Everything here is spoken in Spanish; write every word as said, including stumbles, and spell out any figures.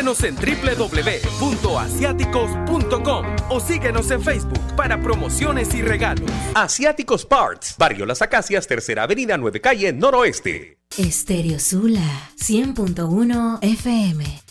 Visítenos en doble u doble u doble u punto asiáticos punto com o síguenos en Facebook para promociones y regalos. Asiáticos Parts, Barrio Las Acacias, Tercera Avenida, nueve Calle, Noroeste. Estéreo Sula, cien punto uno F M.